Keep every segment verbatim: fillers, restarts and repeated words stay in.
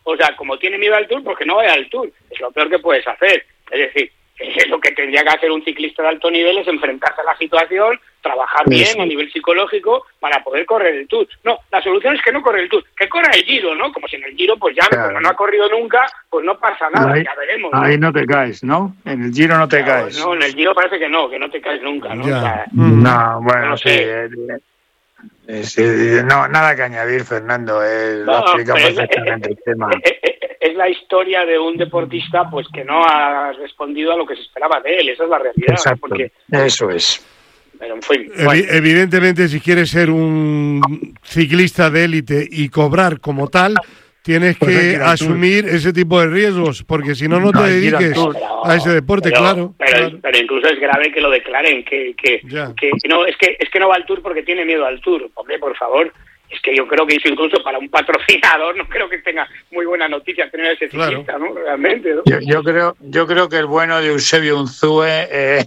O sea, como tiene miedo al Tour, pues que no vaya al Tour. Es lo peor que puedes hacer. Es decir, es lo que tendría que hacer un ciclista de alto nivel, es enfrentarse a la situación, trabajar bien sí. a nivel psicológico para poder correr el Tour. No, la solución es que no corre el Tour, que corra el Giro, ¿no? Como si en el Giro, pues ya, claro. como no ha corrido nunca, pues no pasa nada, ahí, ya veremos. ¿no? Ahí no te caes, ¿no? En el Giro no te claro, caes. No, en el Giro parece que no, que no te caes nunca, ¿no? Ya. O sea, no, bueno, no sí. sé. Eh, sí, no, nada que añadir, Fernando. Eh, no, lo explica es, perfectamente el tema. Es, es, es la historia de un deportista pues que no ha respondido a lo que se esperaba de él. Esa es la realidad. Exacto. Porque, eso es. Pero, en fin, Evi- bueno. Evidentemente, si quieres ser un ciclista de élite y cobrar como tal, tienes pues que asumir ese tipo de riesgos, porque si no, no te no, dediques pero, a ese deporte, pero, claro. Pero, claro. pero incluso es grave que lo declaren, que, que, que no es que es que no va al Tour porque tiene miedo al Tour. Hombre, por favor. Es que yo creo que eso incluso para un patrocinador no creo que tenga muy buena noticia tener a ese ciclista, claro. ¿no? Realmente, ¿no? Yo, yo creo, yo creo que el bueno de Eusebio Unzúe eh,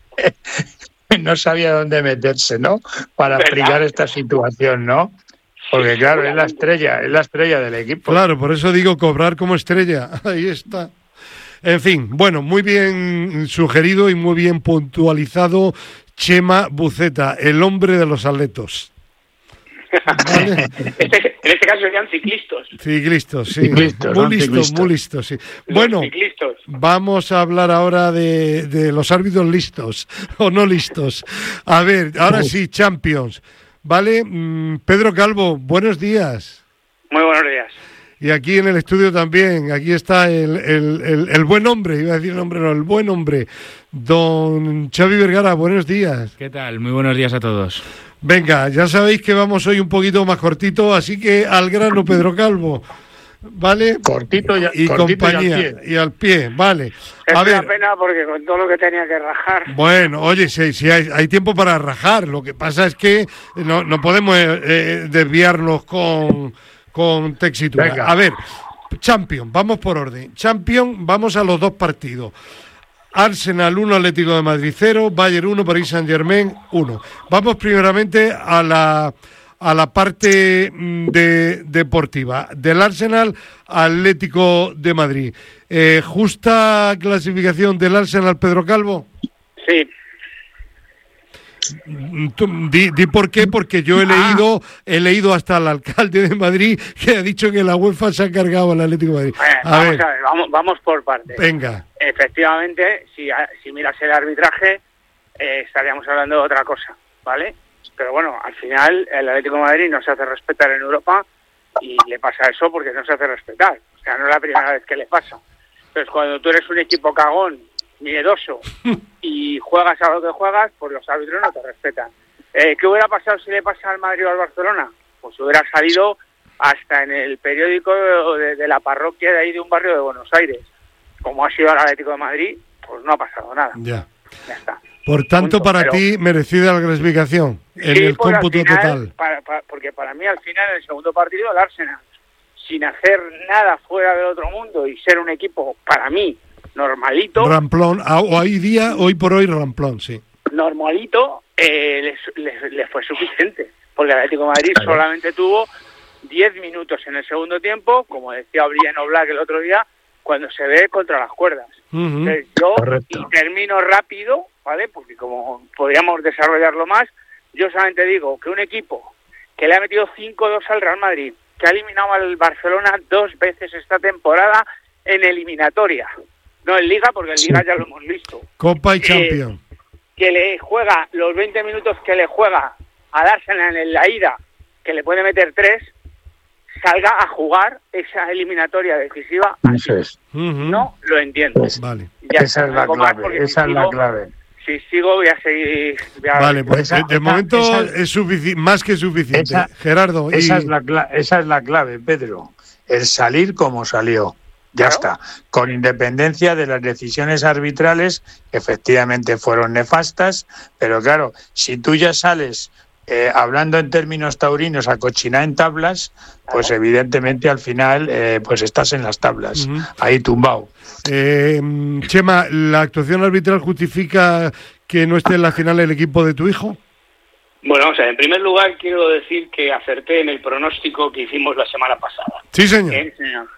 no sabía dónde meterse, ¿no? Para ¿verdad? explicar esta situación, ¿no? Porque sí, claro, es la estrella, es la estrella del equipo. Claro, por eso digo cobrar como estrella. Ahí está. En fin, bueno, muy bien sugerido y muy bien puntualizado Chema Buceta, el hombre de los atletos. ¿Vale? Este, en este caso serían ciclistas. Ciclistas, sí. Ciclistas, muy ¿no? listos, Ciclistas. muy listos, sí. Los bueno, ciclistas. Vamos a hablar ahora de, de los árbitros listos o no listos. A ver, ahora sí, Champions. ¿Vale? Mm, Pedro Calvo, buenos días. Muy buenos días. Y aquí en el estudio también, aquí está el, el, el, el buen hombre, iba a decir el hombre, no, el buen hombre, don Xavi Vergara, buenos días. ¿Qué tal? Muy buenos días a todos. Venga, ya sabéis que vamos hoy un poquito más cortito, así que al grano, Pedro Calvo, ¿vale? Cortito y, y cortito compañía, y al pie. y al pie, vale. Es a una ver, pena porque con todo lo que tenía que rajar... Bueno, oye, si, si hay, hay tiempo para rajar, lo que pasa es que no, no podemos eh, desviarnos con, con texitura. Venga. A ver, Champions, vamos por orden. Champions, vamos a los dos partidos. Arsenal uno, Atlético de Madrid cero, Bayern uno, Paris Saint-Germain uno. Vamos primeramente a la a la parte de, deportiva. Del Arsenal, Atlético de Madrid. Eh, ¿Justa clasificación del Arsenal, Pedro Calvo? Sí. Tú, di, di por qué, porque yo he leído ah. he leído hasta al alcalde de Madrid que ha dicho que la UEFA se ha cargado al Atlético de Madrid. Bueno, a vamos ver. a ver, vamos, vamos por partes. Venga. Efectivamente, si, si miras el arbitraje, eh, estaríamos hablando de otra cosa, ¿vale? Pero bueno, al final el Atlético de Madrid no se hace respetar en Europa y le pasa eso porque no se hace respetar. O sea, no es la primera vez que le pasa. Entonces, cuando tú eres un equipo cagón, miedoso y juegas a lo que juegas, pues los árbitros no te respetan. Eh, ¿Qué hubiera pasado si le pasa al Madrid o al Barcelona? Pues hubiera salido hasta en el periódico de, de la parroquia de ahí de un barrio de Buenos Aires. Como ha sido el Atlético de Madrid, pues no ha pasado nada. Ya. Ya está. Por tanto, Punto. para Pero, ti, merecida la clasificación en sí, el pues cómputo final, total. Para, para, porque para mí, al final, en el segundo partido, el Arsenal, sin hacer nada fuera del otro mundo y ser un equipo, para mí, normalito. Ramplón, hoy día, hoy por hoy, Ramplón, sí. Normalito, eh, les, les, les fue suficiente. Porque el Atlético de Madrid claro. solamente tuvo diez minutos en el segundo tiempo, como decía Brian Oblak el otro día, cuando se ve contra las cuerdas. Uh-huh. Entonces, yo, Correcto. y termino rápido, ¿vale? Porque como podríamos desarrollarlo más, yo solamente digo que un equipo que le ha metido cinco dos al Real Madrid, que ha eliminado al Barcelona dos veces esta temporada en eliminatoria, no en Liga, porque en Sí. Liga ya lo hemos visto. Copa y Eh, Champions. Que le juega los veinte minutos que le juega al Arsenal en la ida, que le puede meter tres, salga a jugar esa eliminatoria decisiva así. Eso es. Uh-huh. No lo entiendo. Pues, Vale. Ya esa es la algo más, clave, porque esa si es la sigo- clave. Si sigo voy a seguir... voy a- Vale, pues esa- de, de esa- momento esa- es sufici- más que suficiente. esa- Gerardo. Esa, y... es la, cla- esa es la clave, Pedro. El salir como salió. Ya Claro. está. Con independencia de las decisiones arbitrales, que efectivamente fueron nefastas, pero claro, si tú ya sales eh, hablando en términos taurinos a cochinar en tablas, pues Claro. evidentemente al final eh, pues estás en las tablas, Ujú. ahí tumbado. Eh, Chema, ¿la actuación arbitral justifica que no esté en la final el equipo de tu hijo? Bueno, o sea, en primer lugar quiero decir que acerté en el pronóstico que hicimos la semana pasada. Sí, señor. En,